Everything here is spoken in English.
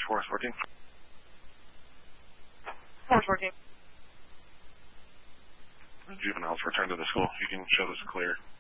414. 414. Juveniles return to the school. You can show this clear.